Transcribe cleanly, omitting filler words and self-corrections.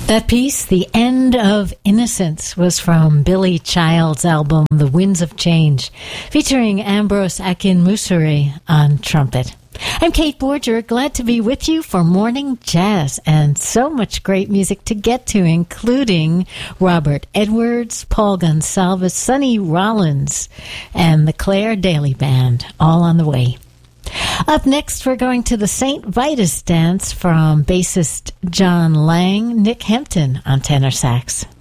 That piece, The End of Innocence, was from Billy Child's album The Winds of Change, featuring Ambrose Akinmusire on trumpet. I'm Kate Borger, glad to be with you for Morning Jazz, and so much great music to get to, including Robert Edwards, Paul Gonsalves, Sonny Rollins, and the Claire Daly Band, all on the way. Up next, we're going to the St. Vitus Dance from bassist John Lang, Nick Hempton on tenor sax.